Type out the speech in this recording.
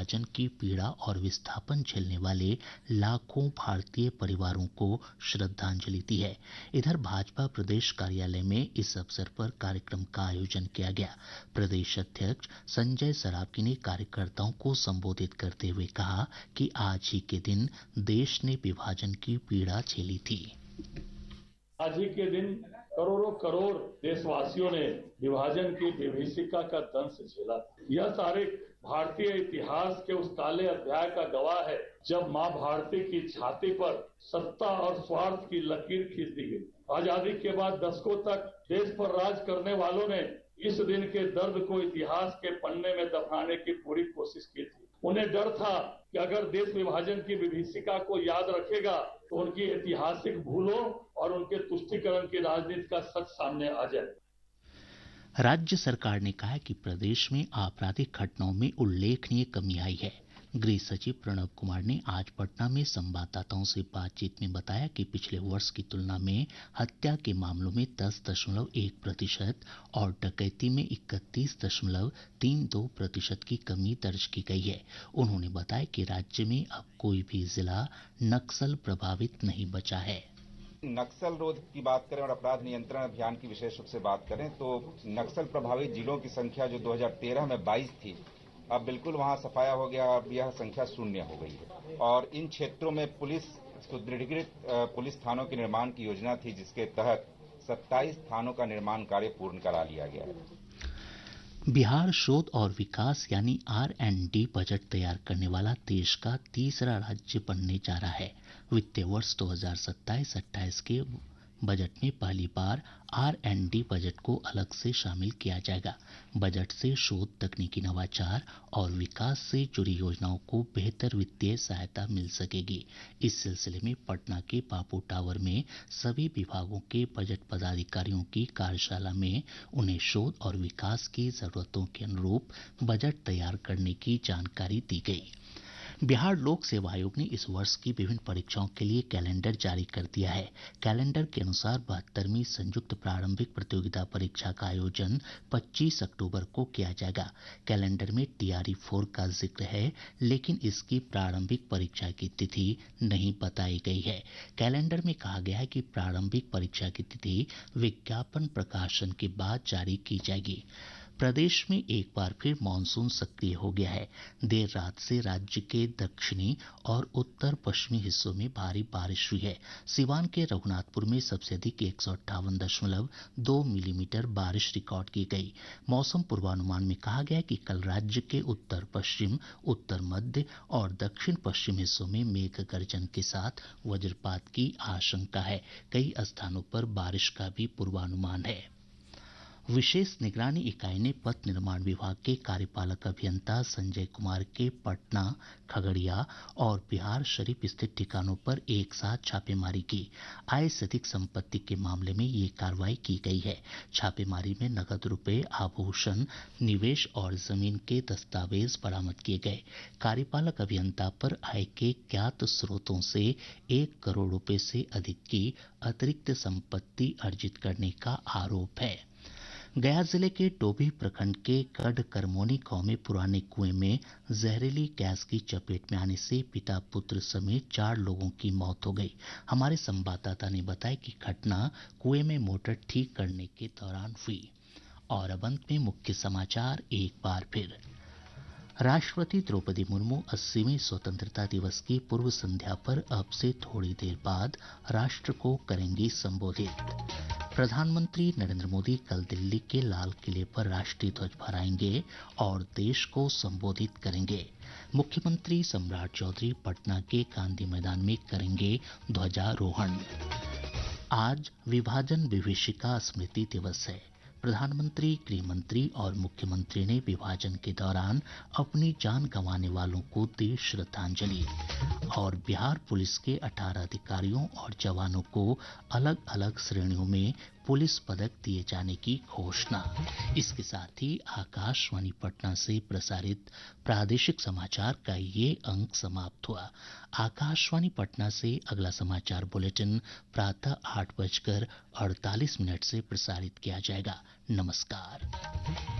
विभाजन की पीड़ा और विस्थापन झेलने वाले लाखों भारतीय परिवारों को श्रद्धांजलि दी है। इधर भाजपा प्रदेश कार्यालय में इस अवसर पर कार्यक्रम का आयोजन किया गया। प्रदेश अध्यक्ष संजय सरावगी ने कार्यकर्ताओं को संबोधित करते हुए कहा कि आज ही के दिन देश ने विभाजन की पीड़ा झेली थी। आज ही के दिन करोड़ों करोड़ देशवासियों ने विभाजन की विभीषिका का दंश झेला। यह तारीख भारतीय इतिहास के उस काले अध्याय का गवाह है जब मां भारती की छाती पर सत्ता और स्वार्थ की लकीर खींच दी गई। आजादी के बाद दशकों तक देश पर राज करने वालों ने इस दिन के दर्द को इतिहास के पन्ने में दफनाने की पूरी कोशिश की थी। उन्हें डर था कि अगर देश विभाजन की विभीषिका को याद रखेगा तो उनकी ऐतिहासिक भूलों और उनके तुष्टीकरण की राजनीति का सच सामने आ जाए। राज्य सरकार ने कहा है कि प्रदेश में आपराधिक घटनाओं में उल्लेखनीय कमी आई है। गृह सचिव प्रणब कुमार ने आज पटना में संवाददाताओं से बातचीत में बताया कि पिछले वर्ष की तुलना में हत्या के मामलों में 10.1% और डकैती में 31.32% की कमी दर्ज की गई है। उन्होंने बताया कि राज्य में अब कोई भी जिला नक्सल प्रभावित नहीं बचा है। नक्सल रोध की बात करें और अपराध नियंत्रण अभियान की विशेष रूप से बात करें तो नक्सल प्रभावित जिलों की संख्या जो 2013 में 22 थी, अब बिल्कुल वहां सफाया हो गया। अब यह संख्या 0 हो गई है और इन क्षेत्रों में पुलिस सुदृढ़ीकृत पुलिस थानों के निर्माण की योजना थी, जिसके तहत 27 थानों का निर्माण कार्य पूर्ण करा लिया गया है। बिहार शोध और विकास यानी R&D बजट तैयार करने वाला देश का तीसरा राज्य बनने जा रहा है। वित्तीय वर्ष 2027-28 के बजट में पहली बार R&D बजट को अलग से शामिल किया जाएगा। बजट से शोध, तकनीकी नवाचार और विकास से जुड़ी योजनाओं को बेहतर वित्तीय सहायता मिल सकेगी। इस सिलसिले में पटना के बापू टावर में सभी विभागों के बजट पदाधिकारियों की कार्यशाला में उन्हें शोध और विकास की जरूरतों के अनुरूप बजट तैयार करने की जानकारी दी गई। बिहार लोक सेवा आयोग ने इस वर्ष की विभिन्न परीक्षाओं के लिए कैलेंडर जारी कर दिया है। कैलेंडर के अनुसार 72वीं संयुक्त प्रारंभिक प्रतियोगिता परीक्षा का आयोजन 25 अक्टूबर को किया जाएगा। कैलेंडर में TRE 4 का जिक्र है, लेकिन इसकी प्रारंभिक परीक्षा की तिथि नहीं बताई गई है। कैलेंडर में कहा गया है कि प्रारंभिक परीक्षा की तिथि विज्ञापन प्रकाशन के बाद जारी की जाएगी। प्रदेश में एक बार फिर मानसून सक्रिय हो गया है। देर रात से राज्य के दक्षिणी और उत्तर पश्चिमी हिस्सों में भारी बारिश हुई है। सिवान के रघुनाथपुर में सबसे अधिक 158.2 मिलीमीटर बारिश रिकॉर्ड की गई। मौसम पूर्वानुमान में कहा गया है कि कल राज्य के उत्तर पश्चिम, उत्तर मध्य और दक्षिण पश्चिम हिस्सों में मेघ गर्जन के साथ वज्रपात की आशंका है। कई स्थानों पर बारिश का भी पूर्वानुमान है। विशेष निगरानी इकाई ने पथ निर्माण विभाग के कार्यपालक अभियंता संजय कुमार के पटना, खगड़िया और बिहार शरीफ स्थित ठिकानों पर एक साथ छापेमारी की। आय से अधिक संपत्ति के मामले में ये कार्रवाई की गई है। छापेमारी में नकद रुपए, आभूषण, निवेश और जमीन के दस्तावेज बरामद किए गए। कार्यपालक अभियंता पर आय के ज्ञात स्रोतों से 1 करोड़ रुपए से अधिक की अतिरिक्त संपत्ति अर्जित करने का आरोप है। गया जिले के डोभी प्रखंड के गढ़ करमोनी गांव में पुराने कुएं में जहरीली गैस की चपेट में आने से पिता पुत्र समेत 4 लोगों की मौत हो गई। हमारे संवाददाता ने बताया कि घटना कुएं में मोटर ठीक करने के दौरान हुई। और अब अंत में मुख्य समाचार एक बार फिर। राष्ट्रपति द्रौपदी मुर्मू 80वें स्वतंत्रता दिवस की पूर्व संध्या पर अब से थोड़ी देर बाद राष्ट्र को करेंगी संबोधित। प्रधानमंत्री नरेंद्र मोदी कल दिल्ली के लाल किले पर राष्ट्रीय ध्वज फहराएंगे और देश को संबोधित करेंगे। मुख्यमंत्री सम्राट चौधरी पटना के गांधी मैदान में करेंगे ध्वजारोहण। आज विभाजन विभीषिका स्मृति दिवस है। प्रधानमंत्री, गृह मंत्री और मुख्यमंत्री ने विभाजन के दौरान अपनी जान गंवाने वालों को दी श्रद्धांजलि। और बिहार पुलिस के 18 अधिकारियों और जवानों को अलग अलग श्रेणियों में पुलिस पदक दिए जाने की घोषणा। इसके साथ ही आकाशवाणी पटना से प्रसारित प्रादेशिक समाचार का ये अंक समाप्त हुआ। आकाशवाणी पटना से अगला समाचार बुलेटिन प्रातः 8:48 से प्रसारित किया जाएगा। नमस्कार।